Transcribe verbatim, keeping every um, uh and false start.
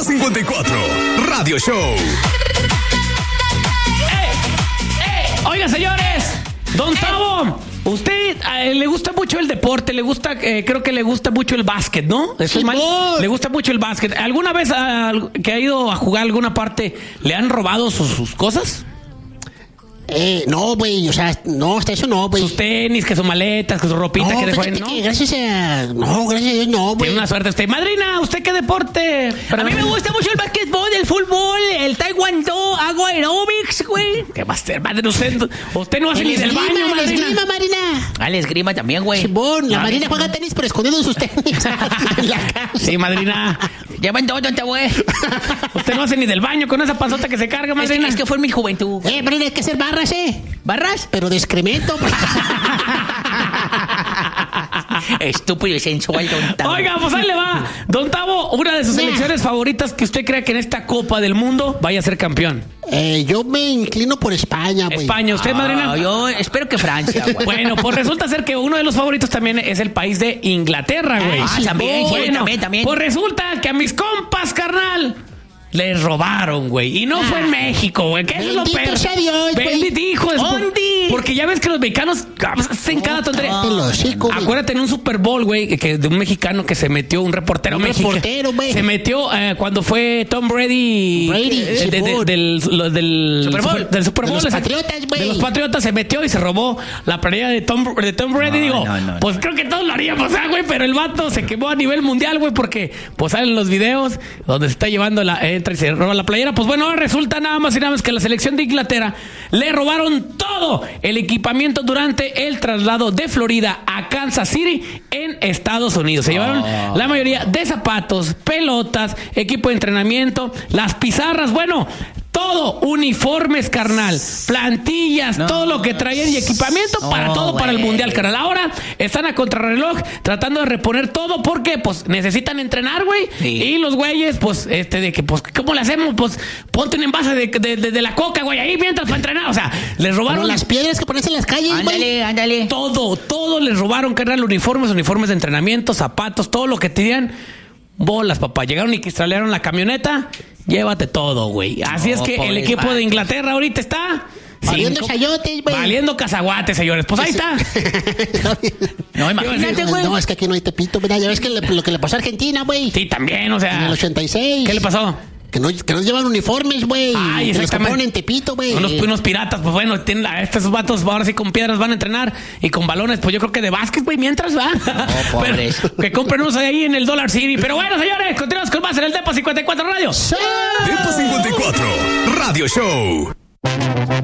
Tiempo cincuenta y cuatro, Radio Show. Oiga, señores, Don Tavo, usted eh, le gusta mucho el deporte, le gusta, eh, creo que le gusta mucho el básquet, ¿no? ¿Estoy mal? Le gusta mucho el básquet. ¿Alguna vez uh, que ha ido a jugar a alguna parte le han robado sus, sus cosas? Eh, no, güey, o sea, no, hasta eso no, güey. Sus tenis, que sus maletas, que su ropita, no, que dejó en, ¿no? Que gracias a... No, gracias a Dios, no, güey. Tiene una suerte usted. Madrina, ¿usted qué deporte? A mí me gusta mucho el básquetbol, el fútbol, el taekwondo, hago aeróbics, güey. ¿Qué va a hacer, madre? Usted, usted no hace ni del baño, la madrina. esgrima, Marina. Ah, la esgrima también, güey. Chibón, la Ah, Marina juega tenis pero escondiendo sus tenis en la casa. Sí, madrina. Llevan todo, tonta, güey. Usted no hace ni del baño con esa panzota que se carga, Es, madrina. es que fue en mi juventud. Eh, Marina, hay que hacer barras, eh. ¿Barras? Pero de excremento. Estúpido y sensual, don Tavo. Oiga, pues ahí le va. Don Tavo, una de sus selecciones favoritas que usted crea que en esta Copa del Mundo vaya a ser campeón. Eh, yo me inclino por España, güey. España, ¿usted, madrina? Ah, yo espero que Francia, güey. Bueno, pues resulta ser que uno de los favoritos también es el país de Inglaterra, güey. Ah, también, sí, Bueno, también, también. Pues resulta que a mis compas, carnal, les robaron, güey. Y no fue en México, güey. ¿Qué es lo Bendito peor? sea Dios, güey. Bendito, hijo de su- ¿Dónde? Porque ya ves que los mexicanos hacen cada tontería. Cállate el hocico, güey. Acuérdate en un Super Bowl, güey, que de un mexicano que se metió, un reportero Un mexicano. reportero, güey. Se metió eh, cuando fue Tom Brady. Brady, eh, sí, de- de- por. del, lo- del Super Bowl. del Super De Bowl. los ese- Patriotas, güey. De los Patriotas se metió y se robó la playera de Tom, de Tom Brady. No, Digo, no, no, pues no. creo que todos lo haríamos, ah, güey, pero el vato se quemó a nivel mundial, güey, porque pues salen los videos donde se está llevando la, entra y se roba la playera. Pues bueno, ahora resulta nada más y nada más que la selección de Inglaterra le robaron todo el equipamiento durante el traslado de Florida a Kansas City en Estados Unidos. Se llevaron la mayoría de zapatos, pelotas, equipo de entrenamiento, las pizarras, bueno, todo, uniformes, carnal, plantillas, No. todo lo que traían y equipamiento No, para todo, para el güey. mundial, carnal. Ahora están a contrarreloj tratando de reponer todo porque, pues, necesitan entrenar, güey. Sí. Y los güeyes, pues, este, de que, pues, ¿cómo le hacemos? Pues, ponte un envase de, de, de, de la coca, güey, ahí mientras para entrenar. O sea, les robaron Como las piedras que pones en las calles, güey. Ándale, ándale. todo, todo les robaron, carnal, uniformes, uniformes de entrenamiento, zapatos, todo lo que tenían. Bolas, papá. Llegaron y cristalearon la camioneta. Llévate todo, güey. Así No, es que el pobres equipo vatos. de Inglaterra ahorita está... Valiendo cinco- chayotes, güey. Valiendo cazaguates, señores. Pues ahí está. No, imagínate, güey. No, es que aquí no hay Tepito, ¿verdad? Ya ves que le- lo que le pasó a Argentina, güey. Sí, también, o En sea... el ochenta y seis. ¿Qué le pasó? Que no, que no llevan uniformes, güey. Ay, Que los exactamente. compraron en Tepito, güey. Unos, unos piratas, pues bueno, tienen la- estos vatos ahora sí con piedras van a entrenar y con balones, pues yo creo que de básquet, güey, mientras va. pobres. Pero que compren unos ahí en el Dollar City. Pero bueno, señores, continuamos con más en el Depo cincuenta y cuatro Radio. ¡Sí! Tiempo cincuenta y cuatro, Radio Show.